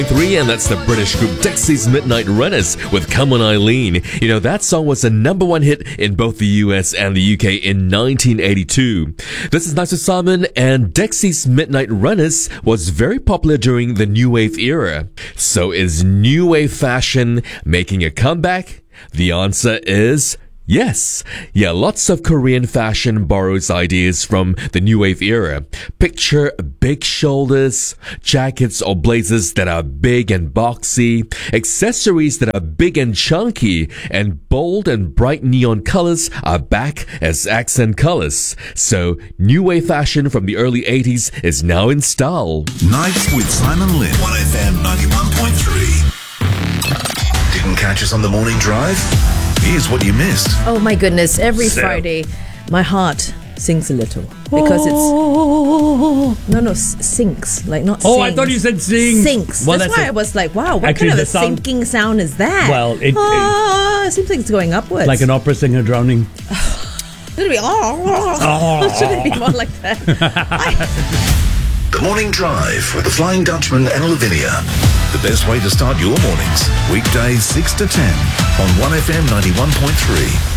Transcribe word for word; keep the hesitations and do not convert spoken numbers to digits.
Three, and that's the British group Dexy's Midnight Runners with Come On Eileen. You know, that song was a number one hit in both the U S and the U K in nineteen eighty-two. This is Nigel Simon, and Dexy's Midnight Runners was very popular during the New Wave era. So is New Wave fashion making a comeback? The answer is yes. Yeah, lots of Korean fashion borrows ideas from the New Wave era. Picture big shoulders, jackets or blazers that are big and boxy, accessories that are big and chunky, and bold and bright neon colors are back as accent colors. So, New Wave fashion from the early eighties is now in style. Nights with Simon Lynn. one F M ninety-one point three. Didn't catch us on the morning drive? Here's what you missed. Oh my goodness, every Sarah. Friday my heart sings a little because it's no no s- sinks like not Oh, sings. I thought you said sing. Sinks. Well, that's, that's why a- I was like, wow, what Actually, kind of the a sound- sinking sound is that? Well, it- oh, it seems like it's going upwards. Like an opera singer drowning. Should it be oh, should it be more like that? The Morning Drive with the Flying Dutchman and Lavinia. The best way to start your mornings. Weekdays six to ten on one F M ninety-one point three.